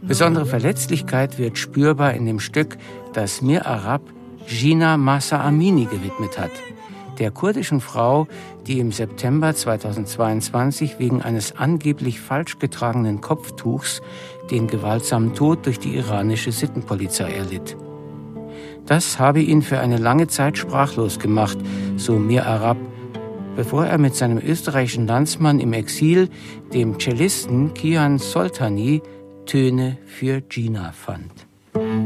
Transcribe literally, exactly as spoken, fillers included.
Besondere Verletzlichkeit wird spürbar in dem Stück, das Mir Arab Jina Mahsa Amini gewidmet hat, der kurdischen Frau, die im September zweitausendzweiundzwanzig wegen eines angeblich falsch getragenen Kopftuchs den gewaltsamen Tod durch die iranische Sittenpolizei erlitt. Das habe ihn für eine lange Zeit sprachlos gemacht, so Mir Arab, bevor er mit seinem österreichischen Landsmann im Exil, dem Cellisten Kian Soltani, Töne für Jina fand.